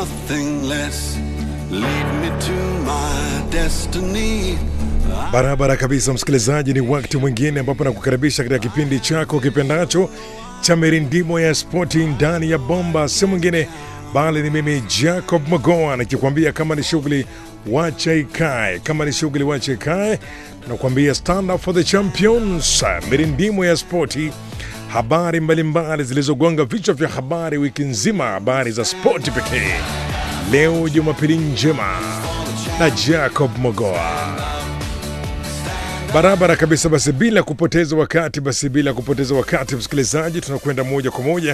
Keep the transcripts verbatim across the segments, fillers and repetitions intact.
nothing less. Lead me to my destiny. Barabara kabisa msikilizaji, ni wakati mwingine ambapo nakukaribisha katika kipindi chako kipendacho cha Mirindimo ya Spoti ndani ya bomba. Si mwingine bali ni mimi Jacob Magoa nikikwambia kama ni shughuli wacha ikae, kama ni shughuli wacha ikae. Tunakwambia stand up for the champions. Mirindimo ya Spoti, habari mbalimbali zilizogonga vichwa vya habari wiki nzima, habari za spoti pekee. Leo Jumapili njema na Jacob Magoa. Barabara kabisa, basi bila kupoteza wakati, basi bila kupoteza wakati msikilizaji, tunakwenda moja kwa moja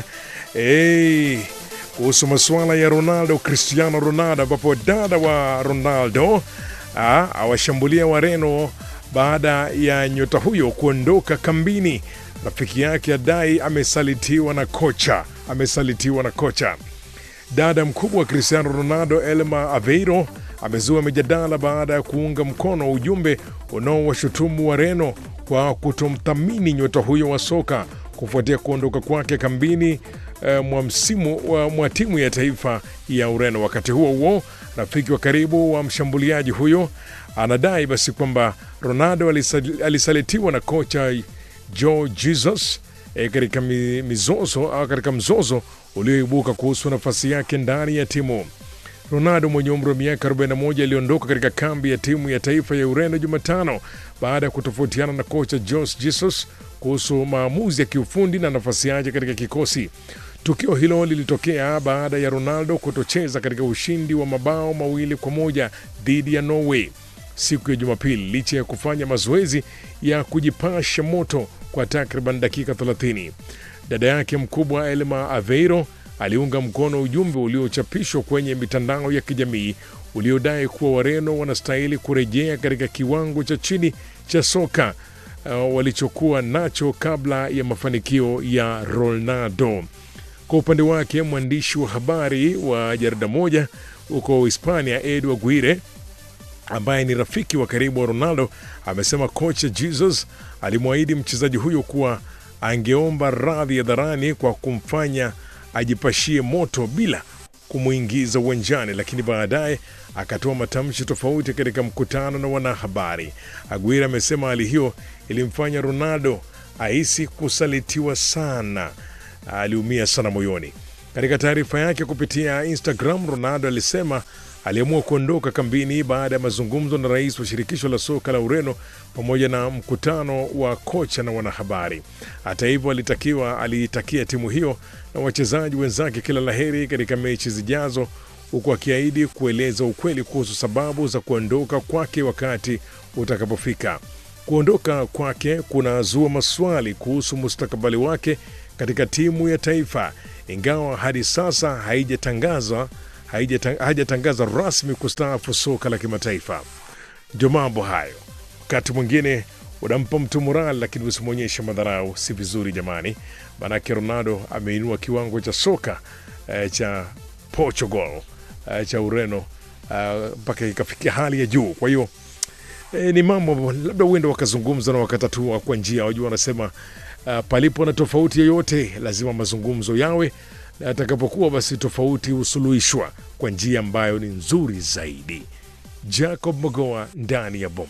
hey, kuhusu masuala ya Ronaldo, Cristiano Ronaldo, ambapo dada wa Ronaldo ah, awashambulia Wareno baada ya nyota huyo kuondoka kambini. Rafiki yake adai amesalitiwa na kocha, amesalitiwa na kocha. Dada mkubwa wa Cristiano Ronaldo, Elma Aveiro, amezua mijadala baada ya kuunga mkono ujumbe unaowashutumu Wareno kwa kutomthamini nyota huyo wa soka kufuatia kuondoka kwake kambini e, mwa msimu wa mwa timu ya taifa ya Ureno. Wakati huo huo, rafiki wa karibu wa mshambuliaji huyo anadai basi kwamba Ronaldo alisal, alisalitiwa na kocha Joe Jesus e, katika mizozo au katika mzozo ulioibuka kuhusu nafasi yake ndani ya timu. Ronaldo mwenye umri wa miaka arobaini na moja aliondoka katika kambi ya timu ya taifa ya Ureno Jumatano baada ya kutofautiana na kocha Jose Jesus kuhusu maamuzi ya kiufundi na nafasi yake katika kikosi. Tukio hilo lilitokea baada ya Ronaldo kutocheza katika ushindi wa mabao mawili kwa moja dhidi ya Norway siku ya Jumapili, licha ya kufanya mazoezi ya kujipasha moto kwa takriban dakika thelathini. Dada yake mkubwa Elma Aveiro aliunga mkono ujumbe uliochapishwa kwenye mitandao ya kijamii uliodai kuwa Wareno wanastahili kurejea katika kiwango cha chini cha soka uh, walichokuwa nacho kabla ya mafanikio ya Ronaldo. Kwa upande wake, mwandishi wa habari wa jarida moja huko Hispania, Edu Aguirre, ambaye ni rafiki wa karibu wa Ronaldo, amesema kocha Jesus alimwahidi mchezaji huyo kuwa angeomba radhi hadharani kwa kumfanya ajipashie moto bila kumuingiza uwanjani, lakini baadaye akatoa matamshi tofauti katika mkutano na wanahabari. Aguirre amesema hali hiyo ilimfanya Ronaldo ahisi kusalitiwa sana, aliumia sana moyoni. Katika taarifa yake kupitia Instagram, Ronaldo alisema aliamua kuondoka kambini baada ya mazungumzo na rais wa shirikisho la soka la Ureno pamoja na mkutano wa kocha na wanahabari. Hata hivyo, alitakiwa aliitakia timu hiyo na wachezaji wenzake kila laheri katika mechi zijazo, huku akiahidi kueleza ukweli kuhusu sababu za kuondoka kwake wakati utakapofika. Kuondoka kwake kunazua maswali kuhusu mustakabali wake katika timu ya taifa, ingawa hadi sasa haijatangazwa hajatangaza rasmi kustaafu soka la kimataifa. Ndio mambo hayo. Wakati mwingine unampa mtu morali, lakini usimwonyeshe madharau, si vizuri jamani. Manake Ronaldo ameinua kiwango cha soka eh, cha Portugal eh, cha Ureno mpaka eh, ikafikia hali ya juu. Kwa hiyo eh, ni mambo labda uende wakazungumza na wakatatua kwa njia, wajua wanasema uh, palipo na tofauti yoyote lazima mazungumzo yawe, na atakapokuwa basi tofauti usuluhishwa kwa njia ambayo ni nzuri zaidi. Jacob Magoa ndani ya bomba.